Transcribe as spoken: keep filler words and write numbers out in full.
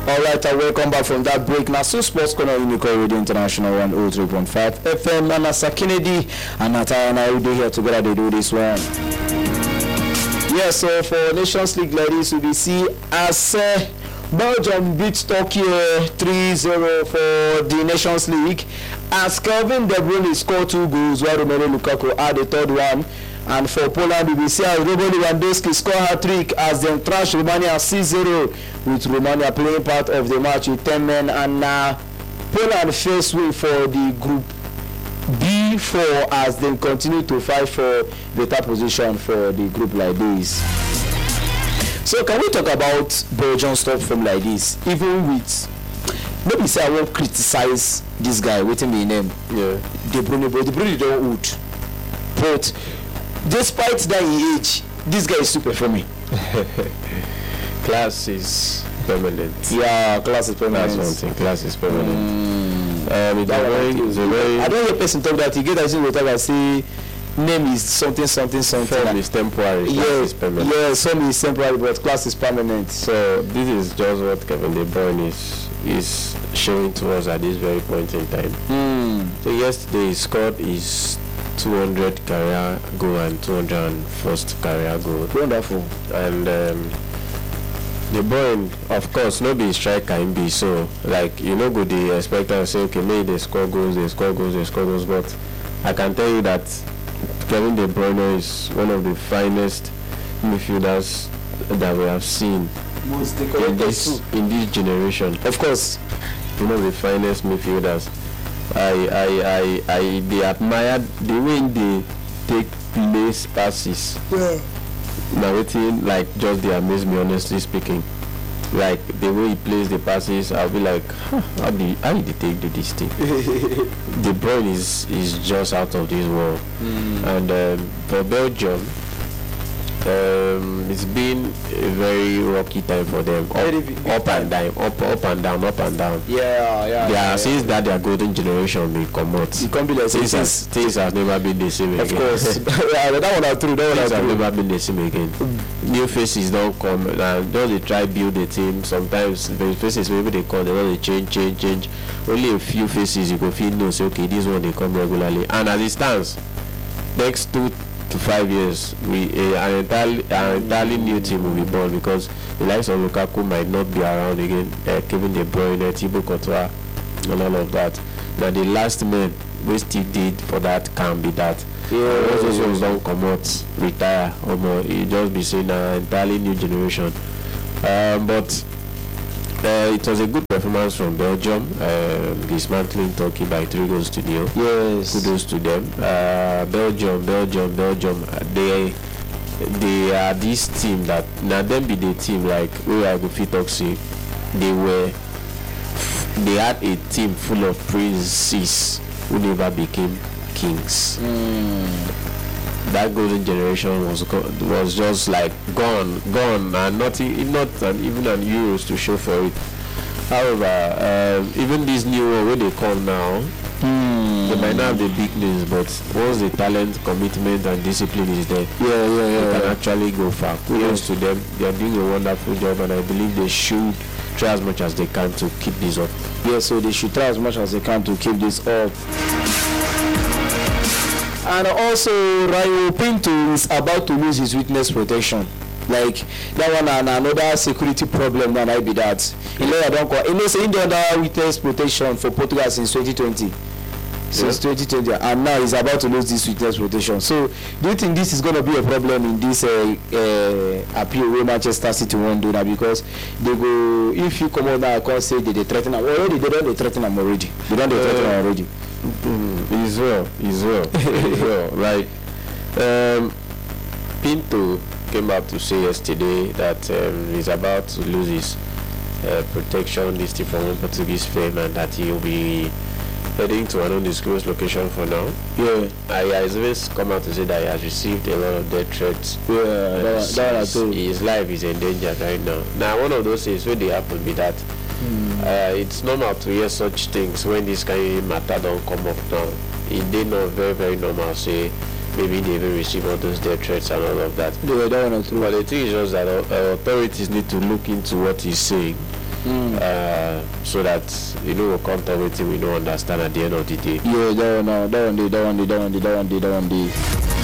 Alright, and welcome back from that break. Now, so Sports Corner Unicorn Radio International one oh three point five F M. And Asa Kennedy and Nataya and I will be here together. They do this one. Yeah, so for Nations League ladies, we will see as uh, Belgium beat Turkey three zero for the Nations League. As Kevin De Bruyne scored two goals, while Romelu Lukaku had the third one. And for Poland, we will see how Robert Lewandowski scored a hat-trick as they thrashed Romania six zero, with Romania playing part of the match with ten men. And uh, Poland first win for the Group B four as they continue to fight for better position for the group like this. So can we talk about Belgium stuff from like this? Even with, maybe say I won't criticize this guy, waiting me name, yeah, De Bruyne, but De Bruyne don't old. But despite that age, this guy is super for me. Class is permanent. Yeah, class is permanent. That's one thing. Class is permanent. Mm. Um, it's a very, it's a very. I don't hear person talk that he get as you talk and say name is something something something. Form is temporary. Yeah, class is permanent. Yeah, some is temporary, but class is permanent. So this is just what Kevin De Bruyne is is showing to us at this very point in time. Mm. So yesterday he scored his two hundred career goal and two hundred first career goal. Wonderful. And um, De Bruyne, of course, no be striker him be, so like you know go the expect and say okay maybe they score goals, they score goals, they score goals, but I can tell you that Kevin De Bruyne is one of the finest midfielders that we have seen Most in this in this generation. Of course, one of the finest midfielders. I I I I they admire the way they take place passes. Yeah. Now waiting like just they amaze me, honestly speaking. Like the way he plays the passes, I'll be like, huh, how do you, how did they take this thing? De Bruyne is is just out of this world. Mm. And um, for Belgium, um, it's been a very rocky time for them. Up, up and down, up up and down, up and down. Yeah, yeah. They yeah, are yeah. since that their golden generation will come out. It can't be like Things has, since. things has never been the same Of again. course. Yeah, that one are true. That one Things are have true. never been the same again. New faces don't come and just they try build the team. Sometimes the faces maybe they come, they don't they change, change, change. Only a few faces you go feel no say okay this one they come regularly. And as it stands, next two to five years we uh, an entirely an entirely new team will be born because the likes of Lukaku might not be around again. Uh, Kevin De Bruyne, Thibaut Courtois, and all of that. Now the last man we still did for that can be that. Yeah. Once those ones don't come out, retire, or more, you just be saying an entirely new generation. Um, but uh, it was a good performance from Belgium, um, dismantling Turkey by three goals to nil. Yes. Kudos to them. Uh, Belgium, Belgium, Belgium. They they are this team that now them be the team like we are go fit talk say they were they had a team full of princes who never became kings. Mm. That golden generation was go- was just like gone, gone, and nothing, not an, even an euros to show for it. However, um, even this new one where they come now, Mm. they might not have the big names, but once the talent, commitment, and discipline is there, Yeah, yeah, they yeah. can actually go far. Kudos Yes. to them; they are doing a wonderful job, and I believe they should try as much as they can to keep this up. Yeah, so they should try as much as they can to keep this up. And also, Rayo Pinto is about to lose his witness protection. Like that one and another security problem that I be that. You know, I don't call. You know, saying the other witness protection for Portugal since twenty twenty. Since Yeah. twenty twenty, and now he's about to lose this witness protection. So, do you think this is going to be a problem in this uh, uh, appeal where Manchester City won't do that? Because they go, if you come out now, I can't say that they threaten them already. They don't they threaten them already. They don't they threaten them already. Mm, Israel, Israel, Israel. Like um, Pinto came out to say yesterday that um, he's about to lose his uh, protection listed from one Portuguese firm and that he will be heading to an undisclosed location for now. Yeah, Uh, he has always come out to say that he has received a lot of death threats. yeah, And that, that I his, told. his life is endangered right now. Now, one of those things where they happen be that Mm. uh, it's normal to hear such things when this kind of matter don't come up now. It they not very very normal. Say maybe they even receive all those death threats and all of that. Yeah, that one I told. But the thing is just that uh, authorities need to look into what he's saying Mm. uh, so that you know we'll come to everything we don't understand at the end of the day. Yeah, that one, uh, that one, day, that one, day, that one, day, that one, day, that one, day.